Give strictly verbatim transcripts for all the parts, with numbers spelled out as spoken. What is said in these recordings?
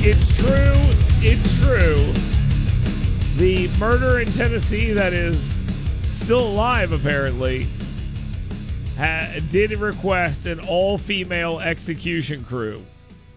It's true. It's true. The murder in Tennessee that is still alive, apparently, ha- did request an all-female execution crew.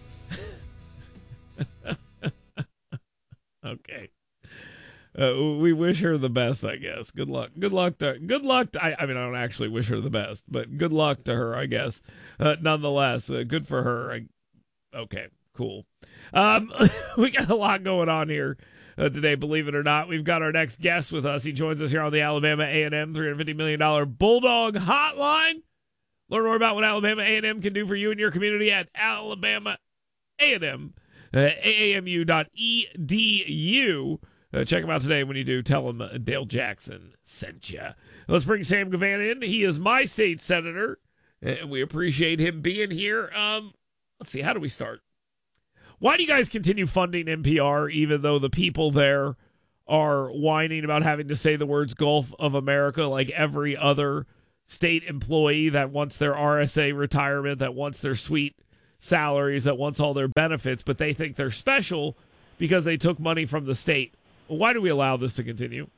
Okay. Uh, we wish her the best, I guess. Good luck. Good luck to Good luck to, I, I mean, I don't actually wish her the best, but good luck to her, I guess. Uh, nonetheless, uh, good for her. I, okay, cool. Um, we got a lot going on here uh, today, believe it or not. We've got our next guest with us. He joins us here on the Alabama A and M three hundred fifty million dollars Bulldog Hotline. Learn more about what Alabama A and M can do for you and your community at Alabama A and M, uh, A A M U dot E D U. Uh, check him out today. When you do, tell him uh, Dale Jackson sent you. Let's bring Sam Gavan in. He is my state senator, and we appreciate him being here. Um, let's see, how do we start? Why do you guys continue funding N P R, even though the people there are whining about having to say the words Gulf of America like every other state employee that wants their R S A retirement, that wants their sweet salaries, that wants all their benefits, but they think they're special because they took money from the state? Why do we allow this to continue?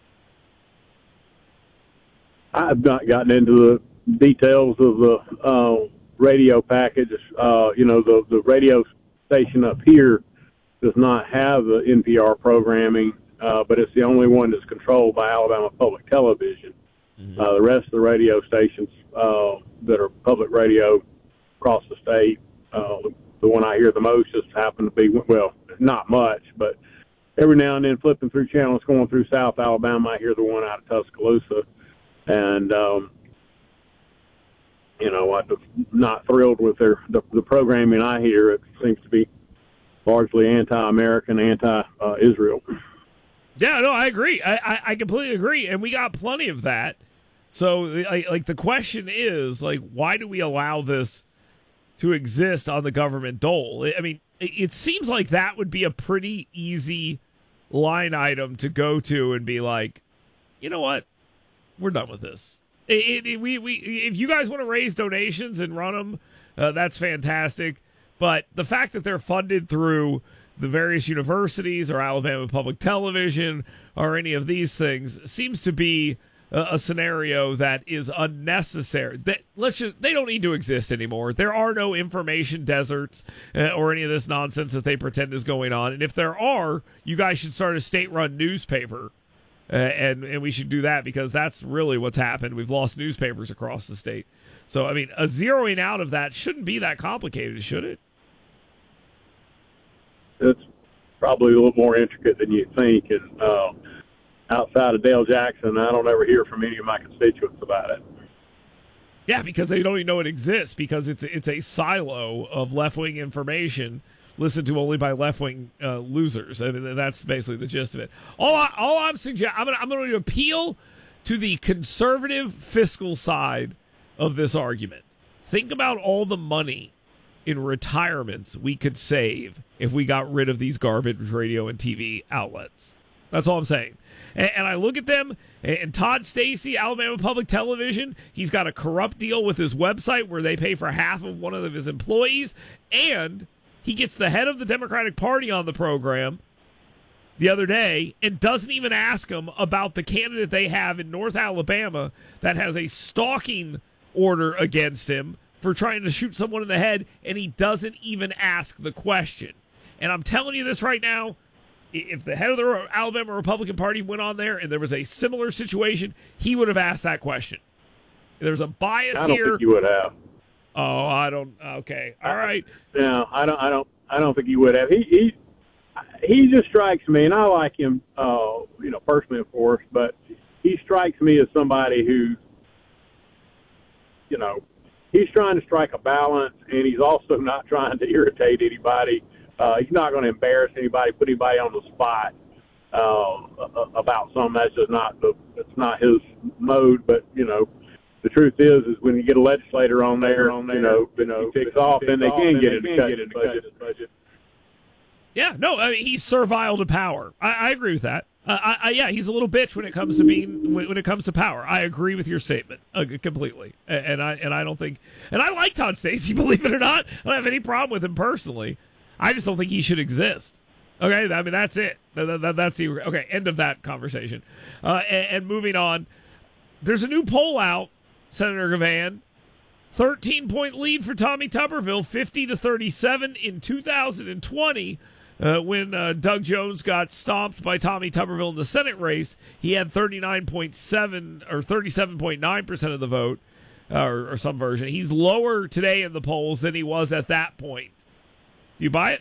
I've not gotten into the details of the uh, radio package. Uh, you know, the, the radio station up here does not have the N P R programming, uh, but it's the only one that's controlled by Alabama Public Television. Mm-hmm. Uh, the rest of the radio stations uh, that are public radio across the state, uh, the one I hear the most just happen to be, well, not much, but every now and then flipping through channels going through South Alabama, I hear the one out of Tuscaloosa. And, um, you know, I'm not thrilled with their the, the programming I hear. It seems to be largely anti-American, anti-Israel. Yeah, no, I agree. I, I, I completely agree. And we got plenty of that. So, like, like, the question is, like, why do we allow this to exist on the government dole? I mean, it, it seems like that would be a pretty easy line item to go to and be like, you know what? We're done with this. It, it, we, we, if you guys want to raise donations and run them, uh, that's fantastic. But the fact that they're funded through the various universities or Alabama Public Television or any of these things seems to be a, a scenario that is unnecessary. That let's just they don't need to exist anymore. There are no information deserts uh, or any of this nonsense that they pretend is going on. And if there are, you guys should start a state-run newspaper. Uh, and, and we should do that because that's really what's happened. We've lost newspapers across the state. So, I mean, a zeroing out of that shouldn't be that complicated, should it? It's probably a little more intricate than you think. And uh, outside of Dale Jackson, I don't ever hear from any of my constituents about it. Yeah, because they don't even know it exists because it's, it's a silo of left-wing information listened to only by left-wing uh, losers. I mean, that's basically the gist of it. All, I, all I'm suggesting, I'm going I'm to appeal to the conservative fiscal side of this argument. Think about all the money in retirements we could save if we got rid of these garbage radio and T V outlets. That's all I'm saying. And, and I look at them, and Todd Stacy, Alabama Public Television, he's got a corrupt deal with his website where they pay for half of one of his employees, and he gets the head of the Democratic Party on the program the other day and doesn't even ask him about the candidate they have in North Alabama that has a stalking order against him for trying to shoot someone in the head, and he doesn't even ask the question. And I'm telling you this right now, if the head of the Alabama Republican Party went on there and there was a similar situation, he would have asked that question. There's a bias I don't here. think you would have. Oh, I don't. Okay, all right. No, I don't. I don't. I don't think he would have. He he he just strikes me, and I like him, uh, you know, personally, of course. But he strikes me as somebody who, you know, he's trying to strike a balance, and he's also not trying to irritate anybody. Uh, he's not going to embarrass anybody, put anybody on the spot uh, about something. That's just not the. It's not his mode. But you know. The truth is, is when you get a legislator on there, on there you know, you know, he ticks off, then they can get it in the budget. Yeah, no, I mean, he's servile to power. I, I agree with that. Uh, I, I, yeah, he's a little bitch when it comes to being when, when it comes to power. I agree with your statement uh, completely, and, and I and I don't think, and I like Todd Stacy, believe it or not. I don't have any problem with him personally. I just don't think he should exist. Okay, I mean, that's it. That, that, that's the okay. End of that conversation. Uh, and, and moving on, there's a new poll out, Senator Gavan. thirteen-point lead for Tommy Tuberville, fifty to thirty-seven in two thousand twenty. Uh, when uh, Doug Jones got stomped by Tommy Tuberville in the Senate race, he had thirty-nine point seven or thirty-seven point nine percent of the vote, uh, or, or some version. He's lower today in the polls than he was at that point. Do you buy it?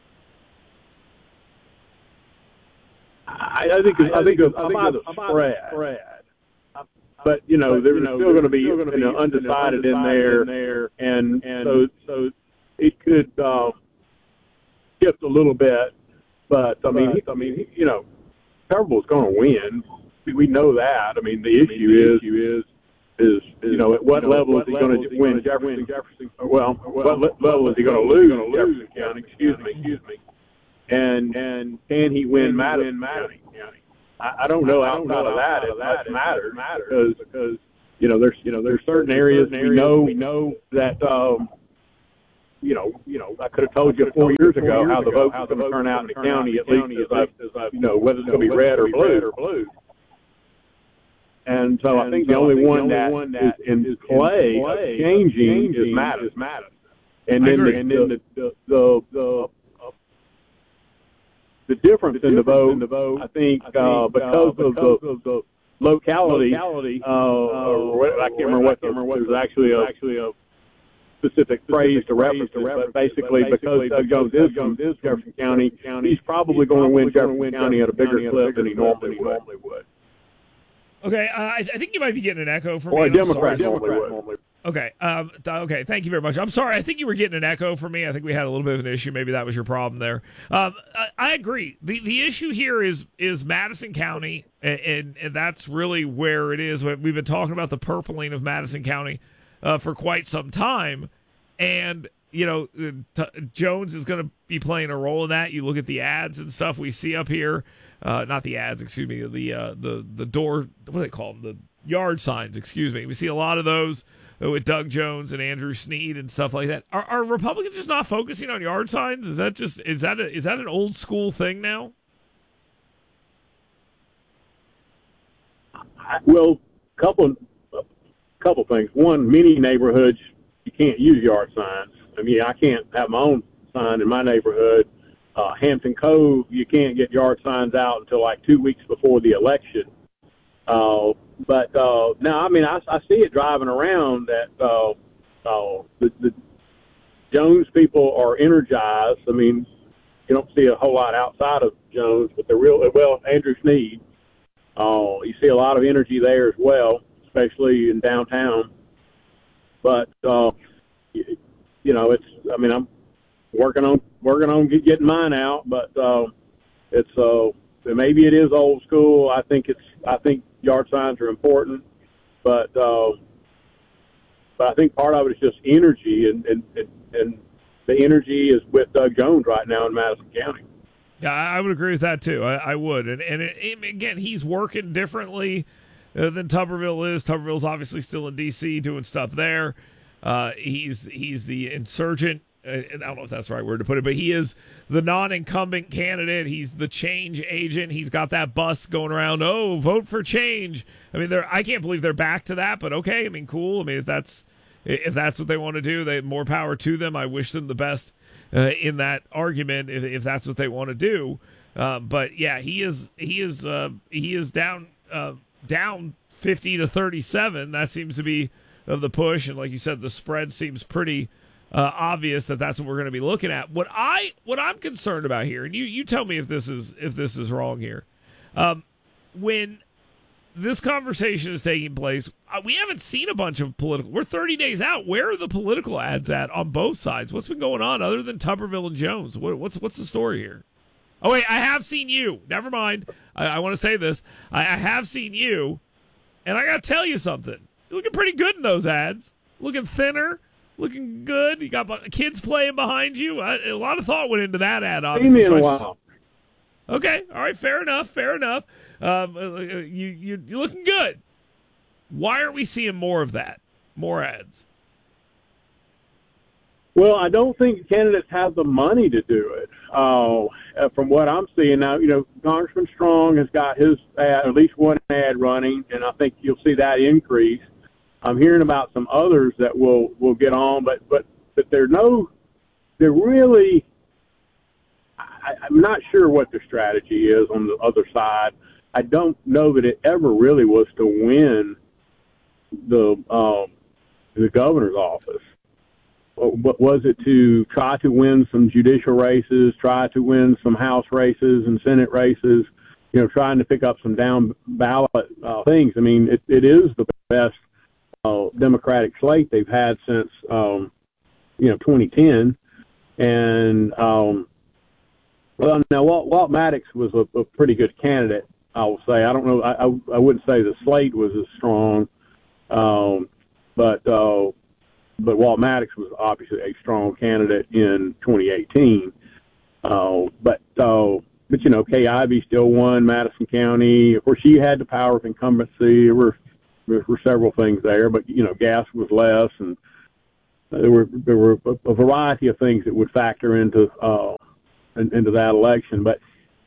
I, I think it's, I think it's, I buy the spread. spread. But you know, there's still going to be you know, undecided in there, and and so so it could uh, shift a little bit. But I mean, he, I mean, you know, Tuberville's going to win. We know that. I mean, the issue is is is you know at what level is he going to win Jefferson? Jefferson. Well, what level is he going to lose Jefferson County? Excuse me, excuse me. And and can he win Madison County? I, I don't know outside of that if that matters because because you know there's you know there's certain areas we know we know that um, you know you know I could have told you four years ago how the votes are going to turn out in the county at least as I as I you know whether it's going to be red or blue. And so I think the only one that is in play of changing is Madison. And then the and then the the the, the The difference the in, the vote, in the vote, I think, I think uh, because, uh, because of, the, of the locality, locality uh, uh, or I can't remember what, remember what there's actually a, actually a specific phrase to reference, to reference but basically, but basically because Doug Jones is from Jefferson County, County, he's probably going to win Jefferson County at a bigger clip than he normally would. Okay, uh, I, I think you might be getting an echo from well, me. Well, Democrat normally would. Okay. Um, th- okay. Thank you very much. I'm sorry. I think you were getting an echo from me. I think we had a little bit of an issue. Maybe that was your problem there. Um, I, I agree. the The issue here is is Madison County, and, and, and that's really where it is. We've been talking about the purpling of Madison County uh, for quite some time, and you know t- Jones is going to be playing a role in that. You look at the ads and stuff we see up here. Uh, not the ads. Excuse me. The uh, the the door. What do they call them? The yard signs. Excuse me. We see a lot of those with Doug Jones and Andrew Snead and stuff like that. Are, are Republicans just not focusing on yard signs? Is that just is that a, is that an old school thing now? Well, couple couple things. One, many neighborhoods you can't use yard signs. I mean, I can't have my own sign in my neighborhood. Uh, Hampton Cove, you can't get yard signs out until like two weeks before the election. Uh, but uh, now, I mean, I, I see it driving around that uh, uh, the, the Jones people are energized. I mean, you don't see a whole lot outside of Jones, but they're real well. Andrew Snead, uh, you see a lot of energy there as well, especially in downtown. But uh, you, you know, it's. I mean, I'm working on working on getting mine out, but uh, it's uh, maybe it is old school. I think it's. I think yard signs are important, but uh, but I think part of it is just energy, and, and, and, and the energy is with Doug Jones right now in Madison County. Yeah, I would agree with that too. I, I would, and and it, it, again, he's working differently uh, than Tuberville is. Tuberville's obviously still in D C doing stuff there. Uh, he's he's the insurgent. I don't know if that's the right word to put it, but he is the non-incumbent candidate. He's the change agent. He's got that bus going around. Oh, vote for change. I mean, they're, I can't believe they're back to that, but okay. I mean, cool. I mean, if that's if that's what they want to do, they more power to them. I wish them the best uh, in that argument if, if that's what they want to do. Uh, but yeah, he is he is uh, he is down uh, down fifty to thirty-seven. That seems to be uh, the push, and like you said, the spread seems pretty. Uh, obvious that that's what we're going to be looking at. What I what I'm concerned about here, and you, you tell me if this is if this is wrong here. Um, when this conversation is taking place, uh, we haven't seen a bunch of political. We're thirty days out. Where are the political ads at on both sides? What's been going on other than Tuberville and Jones? What, what's what's the story here? Oh wait, I have seen you. Never mind. I, I want to say this. I, I have seen you, and I got to tell you something. You're looking pretty good in those ads. Looking thinner. Looking good. You got kids playing behind you. A lot of thought went into that ad, obviously. Seen me in a while. Okay. All right. Fair enough. Fair enough. Um, you, you, you're looking good. Why aren't we seeing more of that? More ads? Well, I don't think candidates have the money to do it. Uh, from what I'm seeing now, you know, Congressman Strong has got his ad, at least one ad running, and I think you'll see that increase. I'm hearing about some others that will will get on, but but but they're no, they're really. I, I'm not sure what their strategy is on the other side. I don't know that it ever really was to win the um, the governor's office. What was it to try to win some judicial races, try to win some House races and Senate races, you know, trying to pick up some down ballot uh, things. I mean, it, it is the best uh, Democratic slate they've had since, um, you know, twenty ten. And, um, well, now, Walt, Walt Maddox was a, a pretty good candidate, I will say. I don't know. I, I, I wouldn't say the slate was as strong, um, but uh, but Walt Maddox was obviously a strong candidate in twenty eighteen. Uh, but, uh, but, you know, Kay Ivey still won Madison County. Of course, she had the power of incumbency. There were, there were several things there, but, you know, gas was less, and there were there were a, a variety of things that would factor into uh, in, into that election. But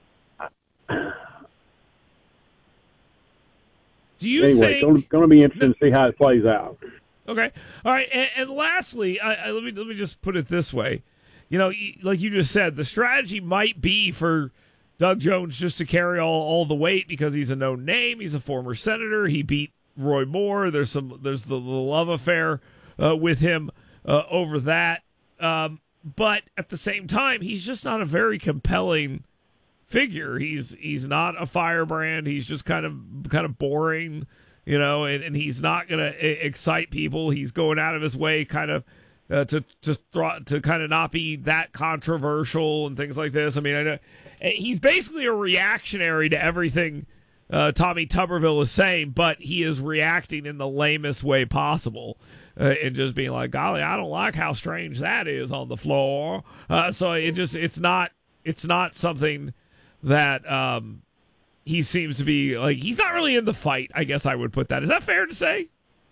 do you anyway, think it's going to be interesting to see how it plays out. Okay. All right. And, and lastly, I, I, let me let me just put it this way. You know, like you just said, the strategy might be for Doug Jones just to carry all, all the weight because he's a known name. He's a former senator. He beat Roy Moore. There's some there's the, the love affair uh, with him uh, over that. Um, but at the same time, he's just not a very compelling figure. He's he's not a firebrand. He's just kind of kind of boring. You know, and, and he's not going to excite people. He's going out of his way kind of uh, to to thro- to kind of not be that controversial and things like this. I mean, I know he's basically a reactionary to everything uh, Tommy Tuberville is saying, but he is reacting in the lamest way possible uh, and just being like, golly, I don't like how strange that is on the floor. Uh, so it just it's not it's not something that um, he seems to be like, he's not really in the fight, I guess I would put that. Is that fair to say?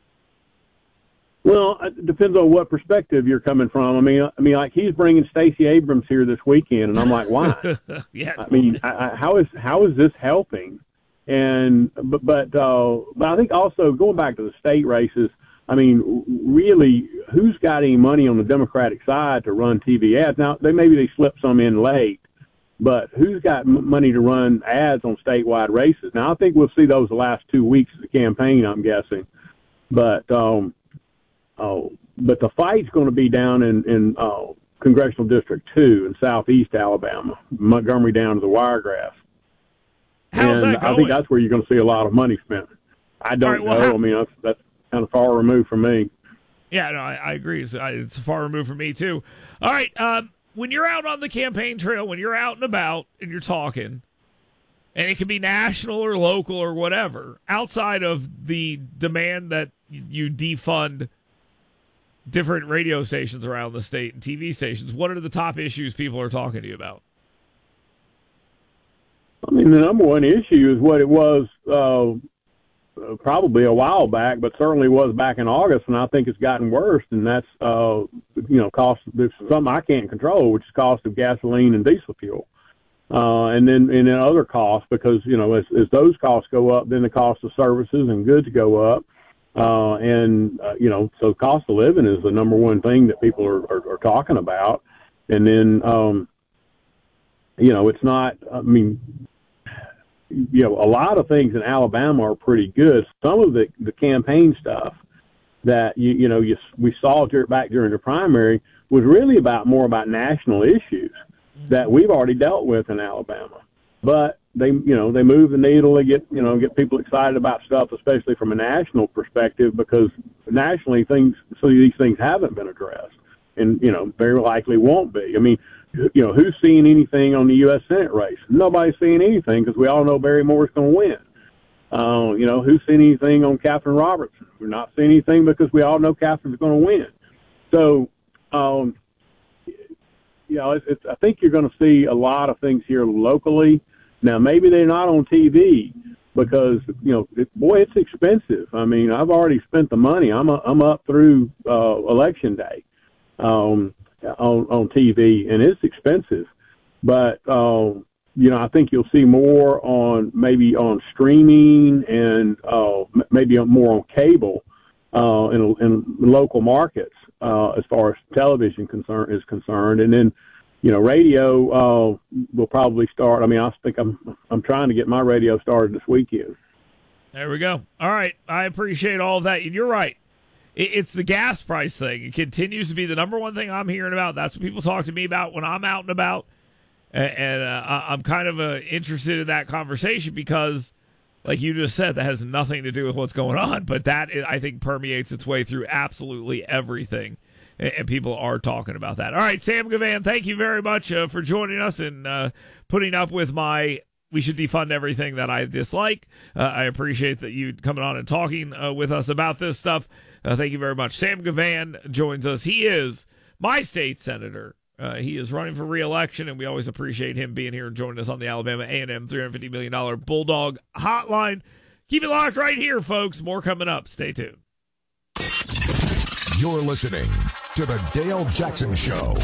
Well, it depends on what perspective you're coming from. I mean, I mean, like he's bringing Stacey Abrams here this weekend, and I'm like, why? yeah. I mean, I, I, how is how is this helping? And but but uh, but I think also going back to the state races. I mean, really, who's got any money on the Democratic side to run T V ads? Now, they maybe they slip some in late. But who's got m- money to run ads on statewide races? Now, I think we'll see those the last two weeks of the campaign, I'm guessing. But um, oh, but the fight's going to be down in, in uh, Congressional District two in southeast Alabama, Montgomery down to the Wiregrass. How's and that going? I think that's where you're going to see a lot of money spent. I don't right, well, know. how- I mean, that's, that's kind of far removed from me. Yeah, no, I, I agree. It's, it's far removed from me, too. All right, um, when you're out on the campaign trail, when you're out and about and you're talking, and it can be national or local or whatever, outside of the demand that you defund different radio stations around the state and T V stations, what are the top issues people are talking to you about? I mean, the number one issue is what it was uh, probably a while back, but certainly was back in August, and I think it's gotten worse, and that's, uh, you know, cost, there's something I can't control, which is cost of gasoline and diesel fuel. Uh, and then and then other costs, because, you know, as, as those costs go up, then the cost of services and goods go up. Uh, and, uh, you know, so cost of living is the number one thing that people are, are, are talking about. And then, um, you know, it's not, I mean, you know, a lot of things in Alabama are pretty good. Some of the, the campaign stuff that, you you know, you, we saw back during the primary was really about more about national issues that we've already dealt with in Alabama. But they, you know, they move the needle. They get, you know, get people excited about stuff, especially from a national perspective, because nationally things, so these things haven't been addressed and, you know, very likely won't be. I mean, you know, who's seeing anything on the U S Senate race? Nobody's seeing anything because we all know Barry Moore's going to win. Uh, you know, who's seeing anything on Catherine Robertson? We're not seeing anything because we all know Catherine's going to win. So, um, you know, it's, it's, I think you're going to see a lot of things here locally. Now, maybe they're not on T V because, you know, it, boy, it's expensive. I mean, I've already spent the money. I'm a, I'm up through uh, election day. um, on on T V, and it's expensive. But uh, you know, I think you'll see more on maybe on streaming and uh, maybe more on cable uh, in, in local markets uh, as far as television concern is concerned, and then. You know, radio uh, will probably start. I mean, I think I'm I'm trying to get my radio started this weekend. There we go. All right. I appreciate all of that. You're right. It's the gas price thing. It continues to be the number one thing I'm hearing about. That's what people talk to me about when I'm out and about. And uh, I'm kind of uh, interested in that conversation because, like you just said, that has nothing to do with what's going on. But that, I think, permeates its way through absolutely everything. And people are talking about that. All right, Sam Gavan, thank you very much uh, for joining us and uh, putting up with my we should defund everything that I dislike. Uh, I appreciate that you coming on and talking uh, with us about this stuff. Uh, thank you very much. Sam Gavan joins us. He is my state senator. Uh, he is running for re-election, and we always appreciate him being here and joining us on the Alabama A and M three hundred fifty million dollars Bulldog Hotline. Keep it locked right here, folks. More coming up. Stay tuned. You're listening to the Dale Jackson Show.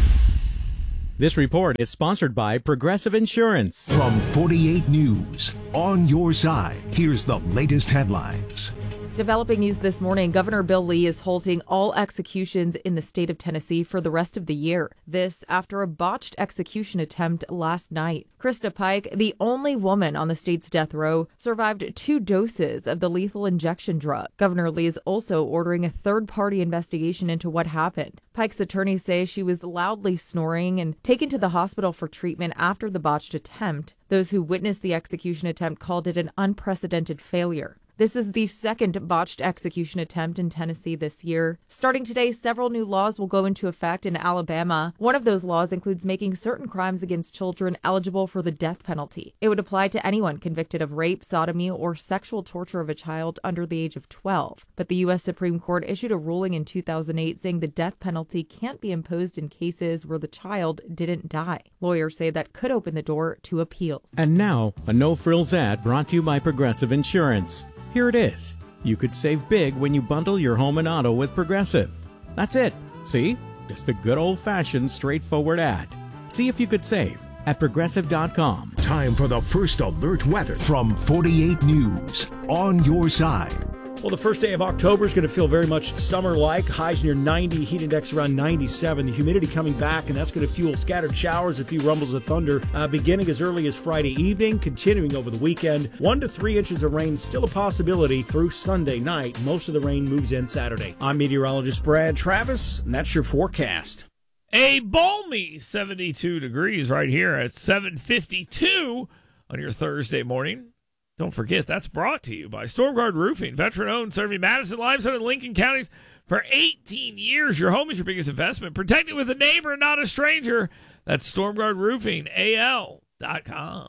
This report is sponsored by Progressive Insurance. From forty-eight News, on your side, here's the latest headlines. Developing news this morning, Governor Bill Lee is halting all executions in the state of Tennessee for the rest of the year. This after a botched execution attempt last night. Krista Pike, the only woman on the state's death row, survived two doses of the lethal injection drug. Governor Lee is also ordering a third-party investigation into what happened. Pike's attorneys say she was loudly snoring and taken to the hospital for treatment after the botched attempt. Those who witnessed the execution attempt called it an unprecedented failure. This is the second botched execution attempt in Tennessee this year. Starting today, several new laws will go into effect in Alabama. One of those laws includes making certain crimes against children eligible for the death penalty. It would apply to anyone convicted of rape, sodomy, or sexual torture of a child under the age of twelve. But the U S Supreme Court issued a ruling in two thousand eight saying the death penalty can't be imposed in cases where the child didn't die. Lawyers say that could open the door to appeals. And now, a no-frills ad brought to you by Progressive Insurance. Here it is. You could save big when you bundle your home and auto with Progressive. That's it. See? Just a good old-fashioned, straightforward ad. See if you could save at Progressive dot com. Time for the first alert weather from forty-eight News, on your side. Well, the first day of October is going to feel very much summer-like. Highs near ninety, heat index around ninety-seven. The humidity coming back, and that's going to fuel scattered showers, a few rumbles of thunder, uh, beginning as early as Friday evening, continuing over the weekend. One to three inches of rain still a possibility through Sunday night. Most of the rain moves in Saturday. I'm meteorologist Brad Travis, and that's your forecast. A balmy seventy-two degrees right here at seven fifty-two on your Thursday morning. Don't forget, that's brought to you by StormGuard Roofing, veteran-owned, serving Madison, Limestone, and Lincoln counties for eighteen years. Your home is your biggest investment. Protect it with a neighbor, not a stranger. That's StormGuard Roofing, A L dot com.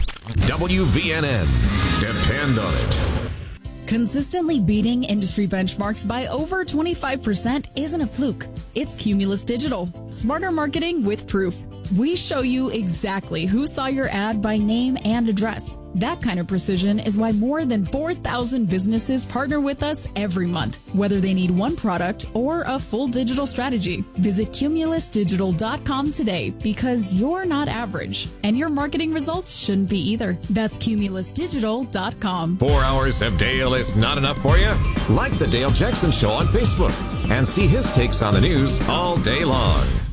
W V N N. Depend on it. Consistently beating industry benchmarks by over twenty-five percent isn't a fluke. It's Cumulus Digital. Smarter marketing with proof. We show you exactly who saw your ad by name and address. That kind of precision is why more than four thousand businesses partner with us every month, whether they need one product or a full digital strategy. Visit Cumulus Digital dot com today because you're not average, and your marketing results shouldn't be either. That's Cumulus Digital dot com. Four hours of Dale is not enough for you? Like the Dale Jackson Show on Facebook and see his takes on the news all day long.